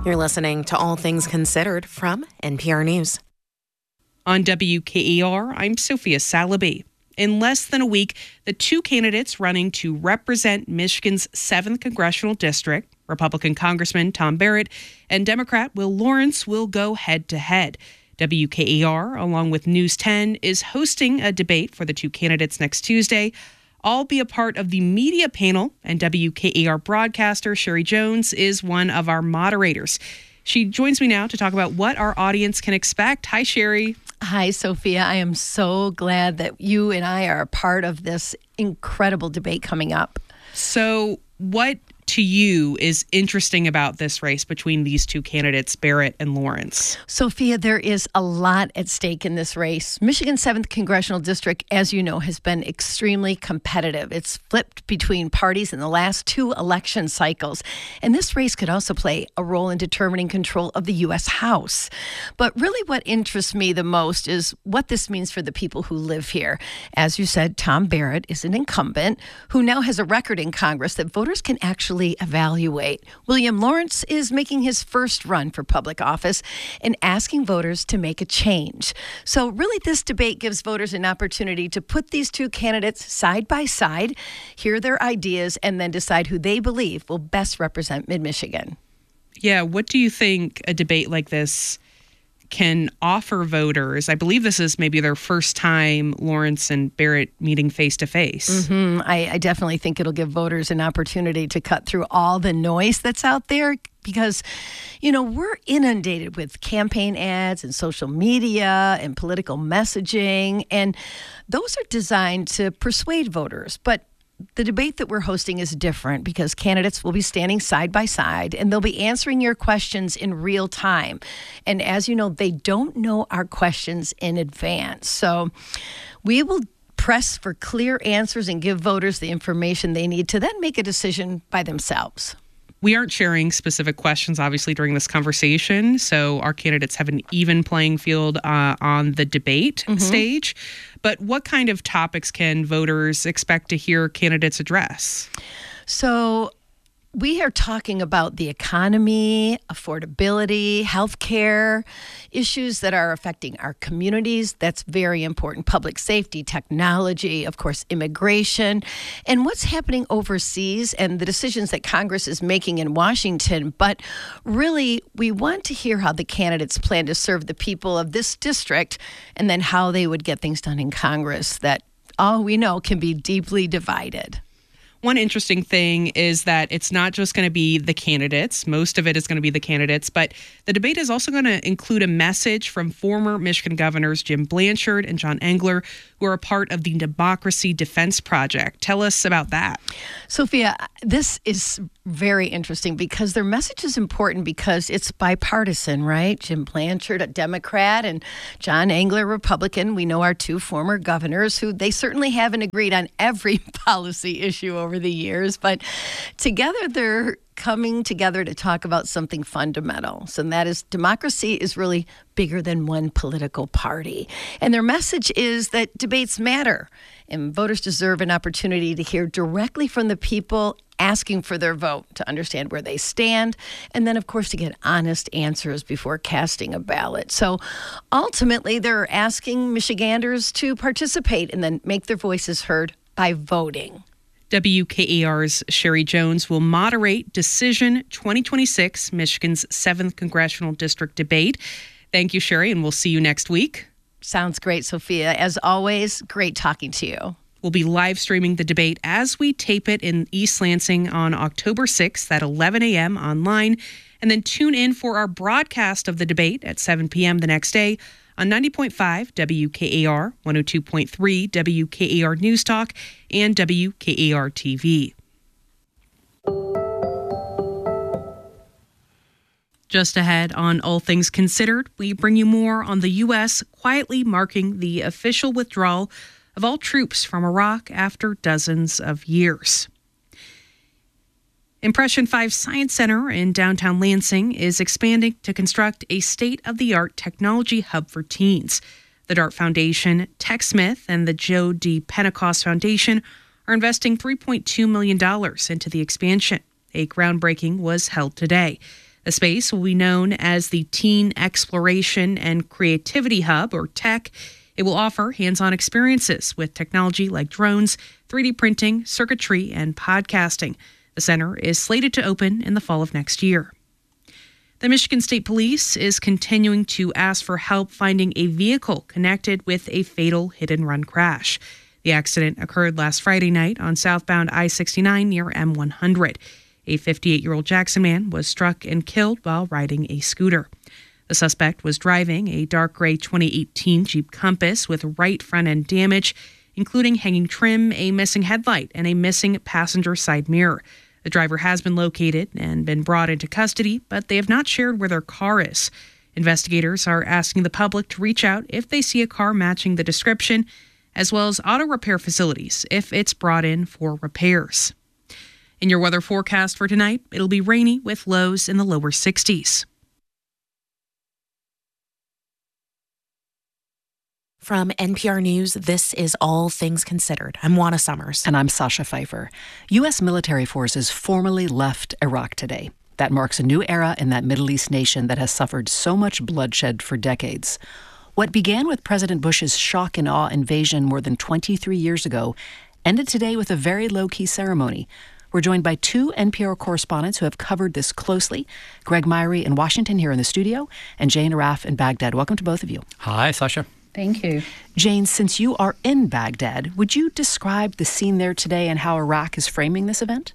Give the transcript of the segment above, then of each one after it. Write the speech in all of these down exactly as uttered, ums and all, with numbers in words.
You're listening to All Things Considered from N P R News. On W K E R, I'm Sophia Salaby. In less than a week, the two candidates running to represent Michigan's seventh Congressional District, Republican Congressman Tom Barrett and Democrat Will Lawrence, will go head-to-head. W K E R, along with News ten, is hosting a debate for the two candidates next Tuesday. I'll be a part of the media panel, and W K E R broadcaster Sherry Jones is one of our moderators. She joins me now to talk about what our audience can expect. Hi, Sherry. Hi, Sophia. I am so glad that you and I are a part of this incredible debate coming up. So what to you is interesting about this race between these two candidates, Barrett and Lawrence? Sophia, there is a lot at stake in this race. Michigan's seventh Congressional District, as you know, has been extremely competitive. It's flipped between parties in the last two election cycles. And this race could also play a role in determining control of the U S House. But really what interests me the most is what this means for the people who live here. As you said, Tom Barrett is an incumbent who now has a record in Congress that voters can actually evaluate. William Lawrence is making his first run for public office and asking voters to make a change. So really this debate gives voters an opportunity to put these two candidates side by side, hear their ideas, and then decide who they believe will best represent Mid-Michigan. Yeah, what do you think a debate like this can offer voters? I believe this is maybe their first time Lawrence and Barrett meeting face to face. Mm-hmm. I, I definitely think it'll give voters an opportunity to cut through all the noise that's out there because, you know, we're inundated with campaign ads and social media and political messaging, and those are designed to persuade voters. But the debate that we're hosting is different because candidates will be standing side by side and they'll be answering your questions in real time. And as you know, they don't know our questions in advance. So we will press for clear answers and give voters the information they need to then make a decision by themselves. We aren't sharing specific questions, obviously, during this conversation, so our candidates have an even playing field uh, on the debate mm-hmm. stage. But what kind of topics can voters expect to hear candidates address? So we are talking about the economy, affordability, healthcare, issues that are affecting our communities. That's very important. Public safety, technology, of course, immigration, and what's happening overseas and the decisions that Congress is making in Washington. But really, we want to hear how the candidates plan to serve the people of this district and then how they would get things done in Congress that all we know can be deeply divided. One interesting thing is that it's not just going to be the candidates. Most of it is going to be the candidates, but the debate is also going to include a message from former Michigan governors Jim Blanchard and John Engler, who are a part of the Democracy Defense Project. Tell us about that. Sophia, this is very interesting because their message is important because it's bipartisan, right? Jim Blanchard, a Democrat, and John Engler, Republican. We know our two former governors who they certainly haven't agreed on every policy issue over the years, but together they're coming together to talk about something fundamental. So that is democracy is really bigger than one political party. And their message is that debates matter and voters deserve an opportunity to hear directly from the people asking for their vote to understand where they stand, and then, of course, to get honest answers before casting a ballot. So ultimately, they're asking Michiganders to participate and then make their voices heard by voting. W K E R's Sherry Jones will moderate Decision twenty twenty-six, Michigan's seventh Congressional District debate. Thank you, Sherry, and we'll see you next week. Sounds great, Sophia. As always, great talking to you. We'll be live streaming the debate as we tape it in East Lansing on October sixth at eleven a.m. online, and then tune in for our broadcast of the debate at seven p.m. the next day on ninety point five W K A R, one oh two point three W K A R News Talk, and W K A R T V. Just ahead on All Things Considered, we bring you more on the U S quietly marking the official withdrawal of all troops from Iraq after dozens of years. Impression five Science Center in downtown Lansing is expanding to construct a state-of-the-art technology hub for teens. The DART Foundation, TechSmith, and the Joe D. Pentecost Foundation are investing three point two million dollars into the expansion. A groundbreaking was held today. The space will be known as the Teen Exploration and Creativity Hub, or TECH. It will offer hands-on experiences with technology like drones, three D printing, circuitry, and podcasting. The center is slated to open in the fall of next year. The Michigan State Police is continuing to ask for help finding a vehicle connected with a fatal hit-and-run crash. The accident occurred last Friday night on southbound I sixty-nine near M one hundred. A fifty-eight-year-old Jackson man was struck and killed while riding a scooter. The suspect was driving a dark gray twenty eighteen Jeep Compass with right front-end damage, including hanging trim, a missing headlight, and a missing passenger side mirror. The driver has been located and been brought into custody, but they have not shared where their car is. Investigators are asking the public to reach out if they see a car matching the description, as well as auto repair facilities if it's brought in for repairs. In your weather forecast for tonight, it'll be rainy with lows in the lower sixties. From N P R News, this is All Things Considered. I'm Juana Summers. And I'm Sasha Pfeiffer. U S military forces formally left Iraq today. That marks a new era in that Middle East nation that has suffered so much bloodshed for decades. What began with President Bush's shock and awe invasion more than twenty-three years ago ended today with a very low-key ceremony. We're joined by two N P R correspondents who have covered this closely. Greg Myrie in Washington here in the studio, and Jane Arraf in Baghdad. Welcome to both of you. Hi, Sasha. Thank you. Jane, since you are in Baghdad, would you describe the scene there today and how Iraq is framing this event?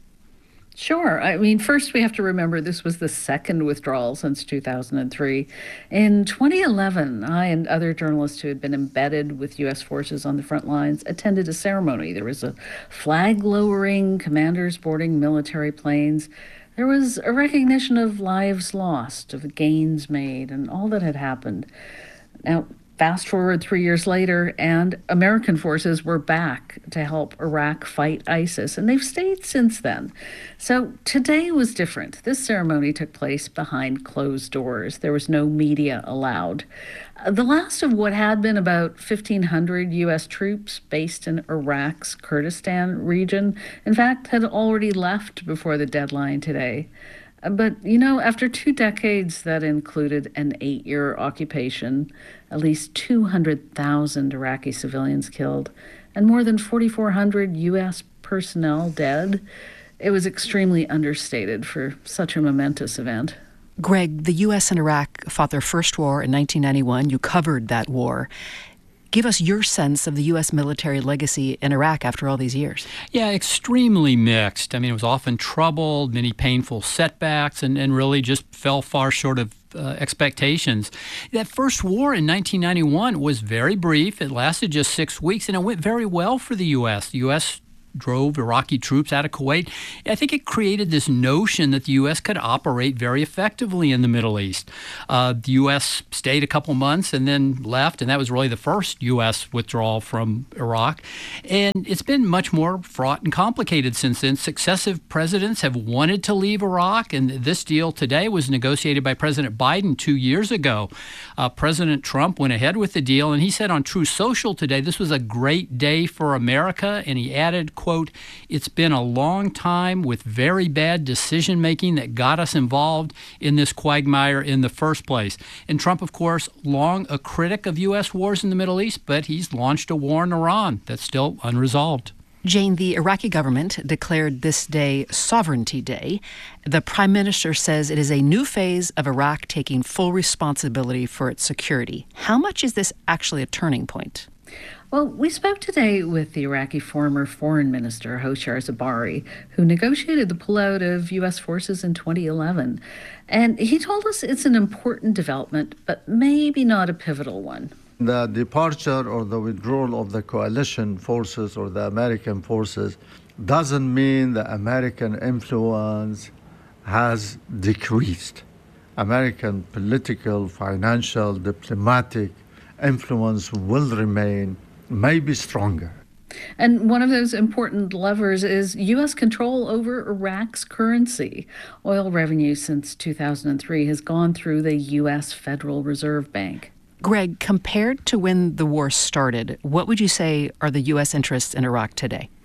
Sure. I mean, first we have to remember this was the second withdrawal since two thousand three. In twenty eleven, I and other journalists who had been embedded with U S forces on the front lines attended a ceremony. There was a flag lowering, commanders boarding military planes. There was a recognition of lives lost, of gains made, and all that had happened. Now, fast forward three years later, and American forces were back to help Iraq fight ISIS, and they've stayed since then. So today was different. This ceremony took place behind closed doors. There was no media allowed. The last of what had been about fifteen hundred U S troops based in Iraq's Kurdistan region, in fact, had already left before the deadline today. But, you know, after two decades that included an eight-year occupation, at least two hundred thousand Iraqi civilians killed, and more than forty-four hundred U S personnel dead, it was extremely understated for such a momentous event. Greg, the U S and Iraq fought their first war in nineteen ninety-one. You covered that war. Give us your sense of the U S military legacy in Iraq after all these years. Yeah, extremely mixed. I mean, it was often troubled, many painful setbacks, and, and really just fell far short of uh, expectations. That first war in nineteen ninety-one was very brief. It lasted just six weeks, and it went very well for the U S. The U S drove Iraqi troops out of Kuwait. I think it created this notion that the U S could operate very effectively in the Middle East. Uh, the U S stayed a couple months and then left, and that was really the first U S withdrawal from Iraq. And it's been much more fraught and complicated since then. Successive presidents have wanted to leave Iraq, and this deal today was negotiated by President Biden two years ago. Uh, President Trump went ahead with the deal, and he said on True Social today, this was a great day for America, and he added, quote, "It's been a long time with very bad decision-making that got us involved in this quagmire in the first place." And Trump, of course, long a critic of U S wars in the Middle East, but he's launched a war in Iran that's still unresolved. Jane, the Iraqi government declared this day Sovereignty Day. The Prime Minister says it is a new phase of Iraq taking full responsibility for its security. How much is this actually a turning point? Well, we spoke today with the Iraqi former Foreign Minister, Hoshyar Zebari, who negotiated the pullout of U S forces in twenty eleven. And he told us it's an important development, but maybe not a pivotal one. The departure or the withdrawal of the coalition forces or the American forces doesn't mean the American influence has decreased. American political, financial, diplomatic influence will remain, maybe stronger. And one of those important levers is U S control over Iraq's currency. Oil revenue since two thousand three has gone through the U S Federal Reserve Bank. Greg, compared to when the war started, what would you say are the U S interests in Iraq today?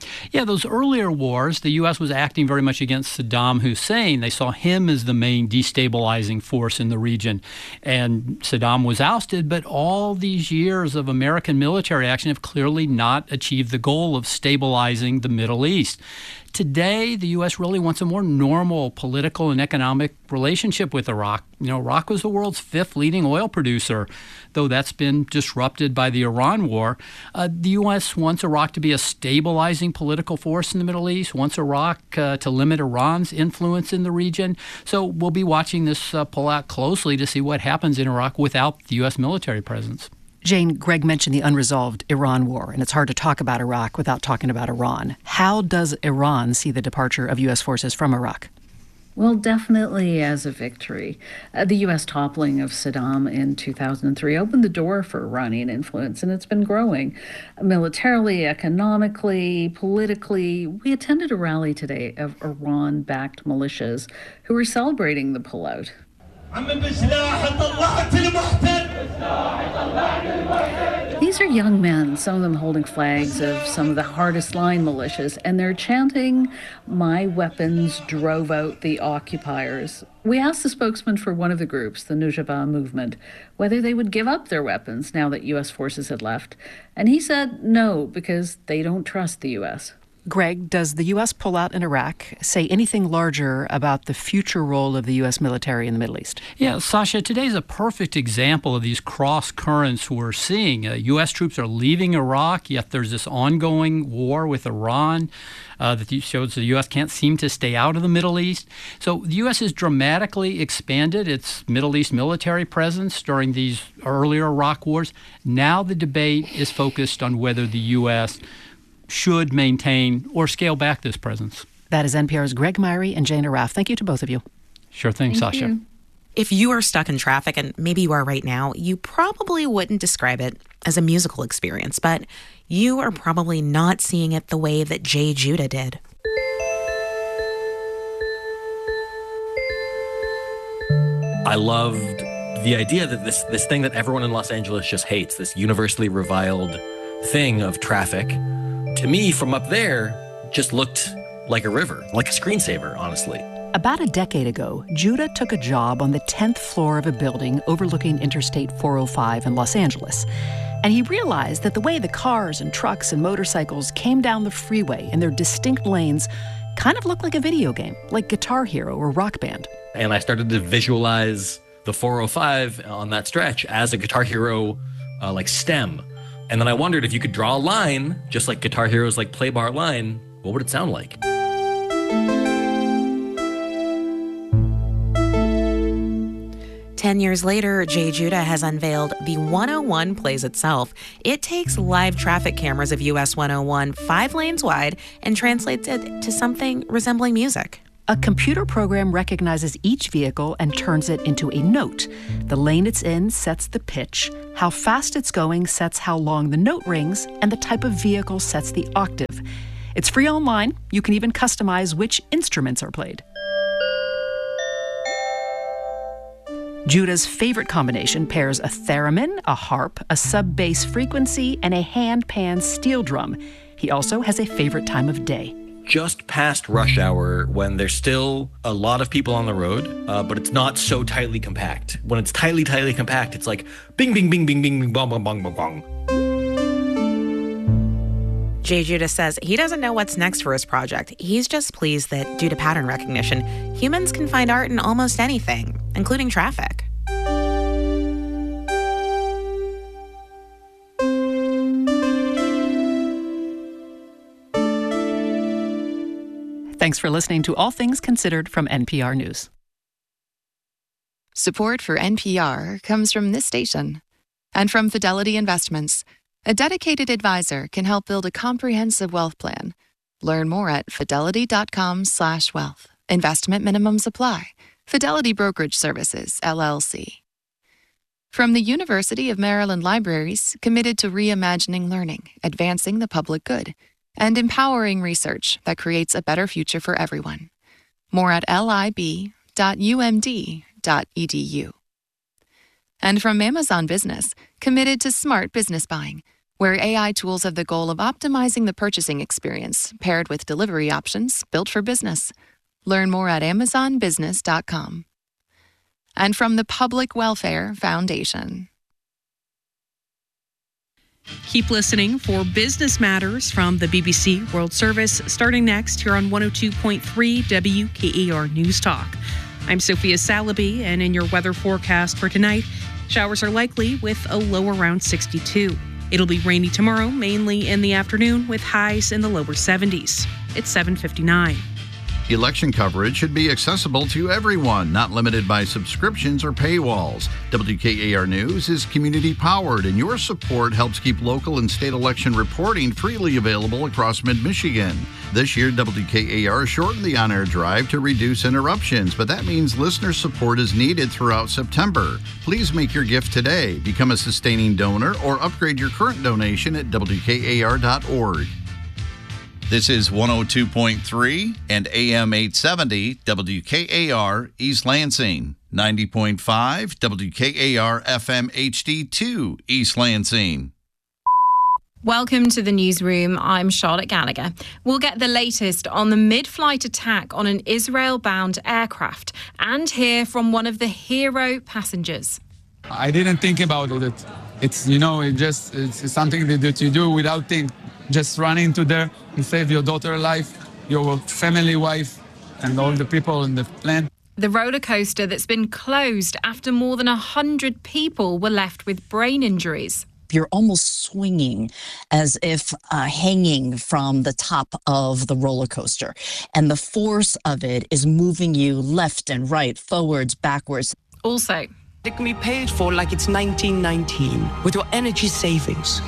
Yeah, those earlier wars, the U S was acting very much against Saddam Hussein. They saw him as the main destabilizing force in the region. And Saddam was ousted, but all these years of American military action have clearly not achieved the goal of stabilizing the Middle East. Today, the U S really wants a more normal political and economic relationship with Iraq. You know, Iraq was the world's fifth leading oil producer, though that's been disrupted by the Iran war. Uh, the U S wants Iraq to be a stabilizing political force in the Middle East, wants Iraq uh, to limit Iran's influence in the region. So we'll be watching this uh, pull out closely to see what happens in Iraq without the U S military presence. Jane, Greg mentioned the unresolved Iran war, and it's hard to talk about Iraq without talking about Iran. How does Iran see the departure of U S forces from Iraq? Well, definitely as a victory. Uh, the U S toppling of Saddam in two thousand three opened the door for Iranian influence, and it's been growing. Militarily, economically, politically. We attended a rally today of Iran-backed militias who were celebrating the pullout. These are young men, some of them holding flags of some of the hardest line militias, and they're chanting, "My weapons drove out the occupiers." We asked the spokesman for one of the groups, the Nujaba movement, whether they would give up their weapons now that U S forces had left. And he said no, because they don't trust the U S. Greg, does the U S pullout in Iraq say anything larger about the future role of the U S military in the Middle East? Yeah, Sasha, today's a perfect example of these cross currents we're seeing. Uh, U S troops are leaving Iraq, yet there's this ongoing war with Iran uh, that shows the U S can't seem to stay out of the Middle East. So the U S has dramatically expanded its Middle East military presence during these earlier Iraq wars. Now the debate is focused on whether the U S should maintain or scale back this presence. That is N P R's Greg Myrie and Jane Arraf. Thank you to both of you. Sure thing, Thank Sasha. you. If you are stuck in traffic, and maybe you are right now, you probably wouldn't describe it as a musical experience, but you are probably not seeing it the way that Jay Judah did. I loved the idea that this this thing that everyone in Los Angeles just hates, this universally reviled thing of traffic, to me from up there just looked like a river, like a screensaver, honestly. About a decade ago, Judah took a job on the tenth floor of a building overlooking Interstate four oh five in Los Angeles. And he realized that the way the cars and trucks and motorcycles came down the freeway in their distinct lanes kind of looked like a video game, like Guitar Hero or Rock Band. And I started to visualize the four oh five on that stretch as a Guitar Hero uh, like stem. And then I wondered if you could draw a line, just like Guitar Hero's like play bar line, what would it sound like? Ten years later, Jay Judah has unveiled the one oh one plays itself. It takes live traffic cameras of U S one oh one five lanes wide and translates it to something resembling music. A computer program recognizes each vehicle and turns it into a note. The lane it's in sets the pitch, how fast it's going sets how long the note rings, and the type of vehicle sets the octave. It's free online. You can even customize which instruments are played. Judah's favorite combination pairs a theremin, a harp, a sub-bass frequency, and a hand-pan steel drum. He also has a favorite time of day. Just past rush hour, when there's still a lot of people on the road, uh, but it's not so tightly compact. When it's tightly, tightly compact, it's like bing, bing, bing, bing, bing, bing, bong, bong, bong, bong, bong. Jay Judah says he doesn't know what's next for his project. He's just pleased that, due to pattern recognition, humans can find art in almost anything, including traffic. Thanks for listening to All Things Considered from N P R News. Support for N P R comes from this station and from Fidelity Investments. A dedicated advisor can help build a comprehensive wealth plan. Learn more at fidelity.com slash wealth. Investment minimums apply. Fidelity Brokerage Services, L L C. From the University of Maryland Libraries, committed to reimagining learning, advancing the public good, and empowering research that creates a better future for everyone. More at lib dot u m d dot e d u. And from Amazon Business, committed to smart business buying, where A I tools have the goal of optimizing the purchasing experience, paired with delivery options built for business. Learn more at amazon business dot com. And from the Public Welfare Foundation. Keep listening for Business Matters from the B B C World Service, starting next here on one oh two point three W K E R News Talk. I'm Sophia Salaby, and in your weather forecast for tonight, showers are likely with a low around sixty-two. It'll be rainy tomorrow, mainly in the afternoon, with highs in the lower seventies. It's seven fifty-nine. Election coverage should be accessible to everyone, not limited by subscriptions or paywalls. W K A R News is community-powered, and your support helps keep local and state election reporting freely available across mid-Michigan. This year, W K A R shortened the on-air drive to reduce interruptions, but that means listener support is needed throughout September. Please make your gift today, become a sustaining donor, or upgrade your current donation at W K A R dot org. This is one oh two point three and A M eight seventy W K A R East Lansing, ninety point five W K A R F M H D two East Lansing. Welcome to the newsroom. I'm Charlotte Gallagher. We'll get the latest on the mid-flight attack on an Israel-bound aircraft and hear from one of the hero passengers. I didn't think about it. It's, you know, it just it's something that you do without thinking. Just run into there and save your daughter's life, your family wife, and all the people in the plane. The roller coaster that's been closed after more than one hundred people were left with brain injuries. You're almost swinging as if uh, hanging from the top of the roller coaster. And the force of it is moving you left and right, forwards, backwards. Also, it can be paid for like it's nineteen nineteen with your energy savings.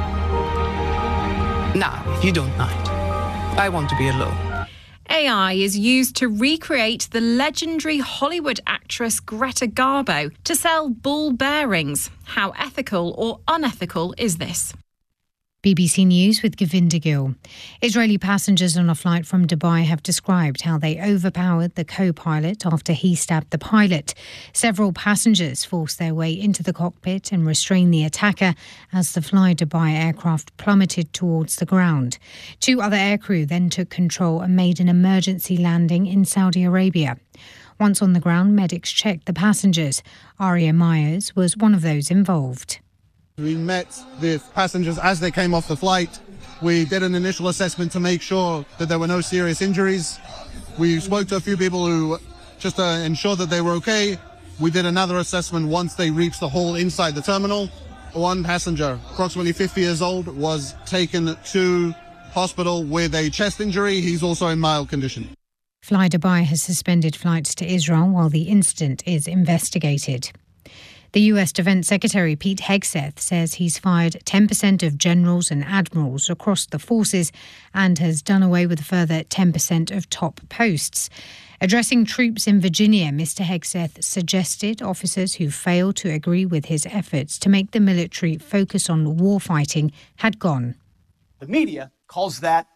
Now, if you don't mind, I want to be alone. A I is used to recreate the legendary Hollywood actress Greta Garbo to sell ball bearings. How ethical or unethical is this? B B C News with Govinda Gill. Israeli passengers on a flight from Dubai have described how they overpowered the co-pilot after he stabbed the pilot. Several passengers forced their way into the cockpit and restrained the attacker as the Fly Dubai aircraft plummeted towards the ground. Two other aircrew then took control and made an emergency landing in Saudi Arabia. Once on the ground, medics checked the passengers. Aria Myers was one of those involved. We met the passengers as they came off the flight. We did an initial assessment to make sure that there were no serious injuries. We spoke to a few people who just uh, ensured that they were okay. We did another assessment once they reached the hall inside the terminal. One passenger, approximately fifty years old, was taken to hospital with a chest injury. He's also in mild condition. Fly Dubai has suspended flights to Israel while the incident is investigated. The U S Defense Secretary Pete Hegseth says he's fired ten percent of generals and admirals across the forces and has done away with a further ten percent of top posts. Addressing troops in Virginia, Mister Hegseth suggested officers who failed to agree with his efforts to make the military focus on warfighting had gone. The media calls that